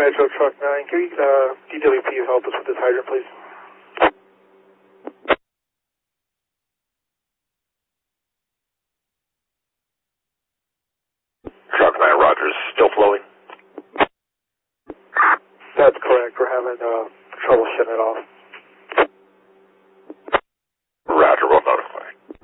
Nitro Truck 9, can you DWP help us with this hydrant, please? Truck 9, Rogers, still flowing? That's correct. We're having trouble shutting it off.